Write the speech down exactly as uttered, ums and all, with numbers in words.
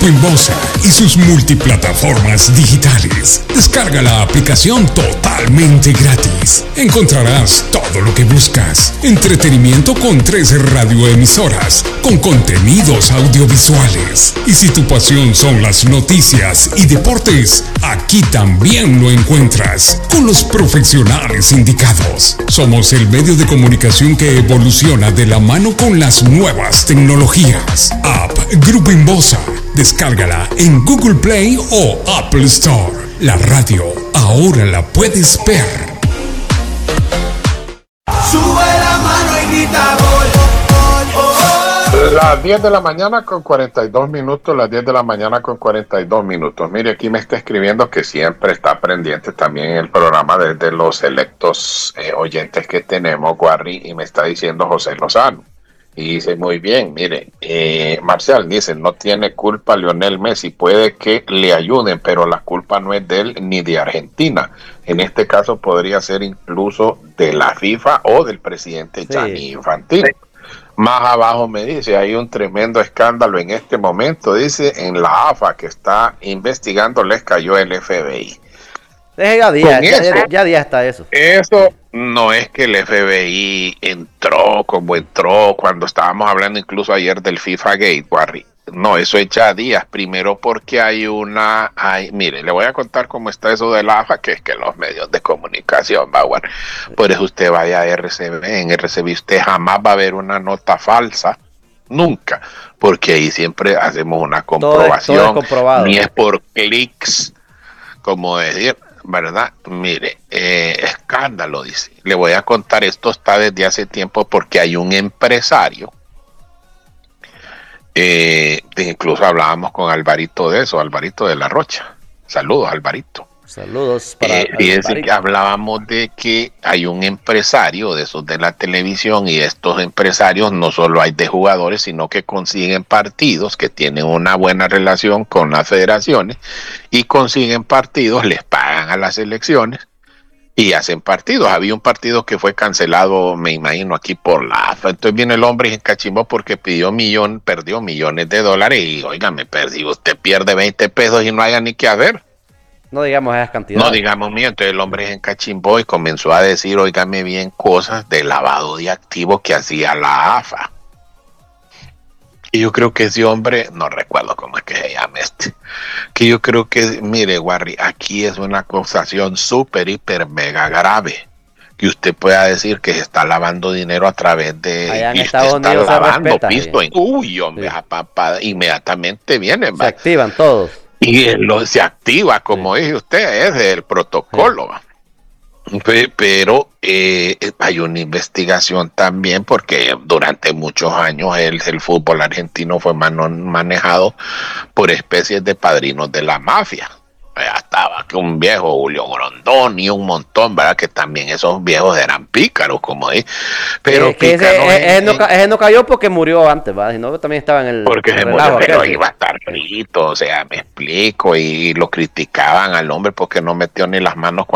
Grupo Inbosa y sus multiplataformas digitales. Descarga la aplicación totalmente gratis. Encontrarás todo lo que buscas. Entretenimiento con trece radioemisoras, con contenidos audiovisuales. Y si tu pasión son las noticias y deportes, aquí también lo encuentras, con los profesionales indicados. Somos el medio de comunicación que evoluciona de la mano con las nuevas tecnologías. App Grupo Inbosa. Descárgala en Google Play o Apple Store. La radio ahora la puedes ver. Sube la mano y grita gol. Las diez de la mañana con cuarenta y dos minutos, las diez de la mañana con cuarenta y dos minutos. Mire, aquí me está escribiendo que siempre está pendiente también el programa desde los selectos eh, oyentes que tenemos, Guarri, y me está diciendo José Lozano. Y dice, muy bien, mire, eh, Marcial dice, no tiene culpa Lionel Messi, puede que le ayuden, pero la culpa no es de él ni de Argentina. En este caso podría ser incluso de la FIFA o del presidente Gianni sí. Infantino. Sí. Más abajo me dice, hay un tremendo escándalo en este momento, dice, en la A F A que está investigando, les cayó el F B I. Ya día, ya, ya, ya día está eso. Eso no es que el F B I entró como entró cuando estábamos hablando incluso ayer del FIFA Gate, Warry. No, eso es ya días. Primero porque hay una... Hay, mire, le voy a contar cómo está eso de la A F A, que es que los medios de comunicación, va, Warry. Por eso usted vaya a R C B. En R C B usted jamás va a ver una nota falsa. Nunca. Porque ahí siempre hacemos una comprobación. Todo es, todo es comprobado. Ni es por clics, como decir... ¿Verdad? Mire, eh, escándalo, dice. Le voy a contar, esto está desde hace tiempo porque hay un empresario, eh, incluso hablábamos con Alvarito de eso, Alvarito de la Rocha. Saludos, Alvarito. Saludos para eh, fíjense que hablábamos de que hay un empresario de esos de la televisión y estos empresarios no solo hay de jugadores, sino que consiguen partidos que tienen una buena relación con las federaciones y consiguen partidos, les pagan a las selecciones y hacen partidos. Había un partido que fue cancelado, me imagino, aquí por la A F A. Entonces viene el hombre y se encachimbó porque pidió millón, perdió millones de dólares y, oiga, me perdí, usted pierde veinte pesos y no haya ni qué hacer. No digamos esas cantidades. No digamos mío, entonces el hombre se encachimbó y comenzó a decir, óigame bien, cosas de lavado de activos que hacía la A F A. Y yo creo que ese hombre, no recuerdo cómo es que se llama este, que yo creo que, mire, Warry, aquí es una acusación súper, hiper, mega grave. Que usted pueda decir que se está lavando dinero a través de... Allá en y Estados está Unidos lavando se respeta, pisto. En, uy, hombre, sí. papá, inmediatamente vienen. Se va. activan todos. Y lo, se activa, como sí. dice usted, es el protocolo. Sí. Pero eh, hay una investigación también porque durante muchos años el, el fútbol argentino fue man, manejado por especies de padrinos de la mafia. Ya estaba que un viejo Julio Grondón y un montón, ¿verdad? Que también esos viejos eran pícaros, como dice. Pero es que ese, ese, en, no, ese no cayó porque murió antes, ¿verdad? Sino que también estaba en el... Porque se murió, pero iba a estar frito, o sea, me explico, y lo criticaban al hombre porque no metió ni las manos